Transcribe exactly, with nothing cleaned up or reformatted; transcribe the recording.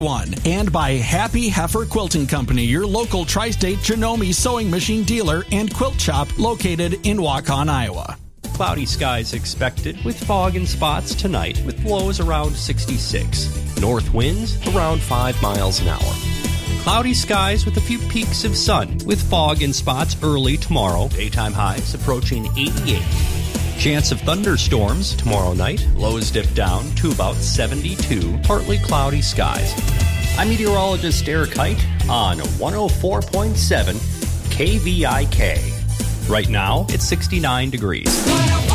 One. And by Happy Heifer Quilting Company, your local tri-state Janome sewing machine dealer and quilt shop located in Waukon, Iowa. Cloudy skies expected with fog and spots tonight with lows around sixty-six. North winds around five miles an hour. Cloudy skies with a few peaks of sun with fog and spots early tomorrow. Daytime highs approaching eighty-eight. Chance of thunderstorms tomorrow night. Lows dip down to about seventy-two. Partly cloudy skies. I'm meteorologist Eric Height on one oh four point seven K V I K. Right now, it's sixty-nine degrees.